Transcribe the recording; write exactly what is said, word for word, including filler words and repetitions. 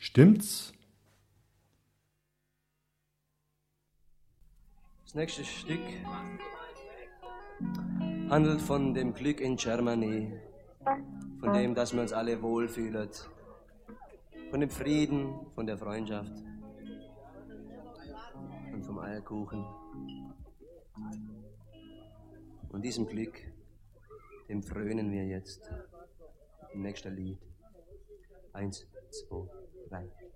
Stimmt's? Das nächste Stück handelt von dem Glück in Germany, von dem, dass wir uns alle wohlfühlen, von dem Frieden, von der Freundschaft und vom Eierkuchen. Und diesem Glück, dem frönen wir jetzt im nächsten Lied. Eins, zwei, drei.